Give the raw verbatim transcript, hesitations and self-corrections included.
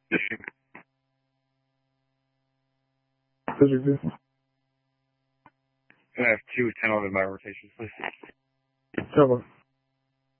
Can I have two ten eleven by rotations, please? Come on.